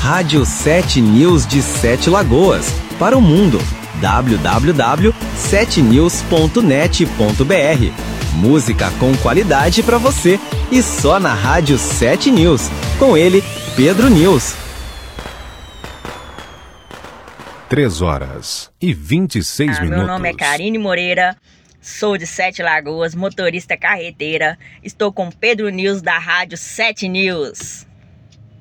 Rádio 7 News de Sete Lagoas, para o mundo. www.7news.net.br. Música com qualidade para você e só na Rádio 7 News. Com ele, Pedro News. 3h26. Meu nome é Karine Moreira, sou de Sete Lagoas, motorista carreteira. Estou com Pedro News da Rádio 7 News.